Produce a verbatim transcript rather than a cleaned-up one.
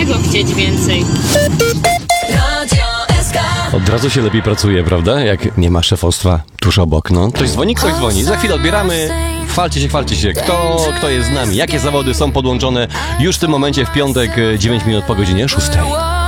czego chcieć więcej? Od razu się lepiej pracuje, prawda? Jak nie ma szefostwa tuż obok, no. Ktoś dzwoni, ktoś dzwoni. Za chwilę odbieramy. Chwalcie się, chwalcie się. Kto, kto jest z nami? Jakie zawody są podłączone już w tym momencie w piątek, dziewięć minut po godzinie szóstej.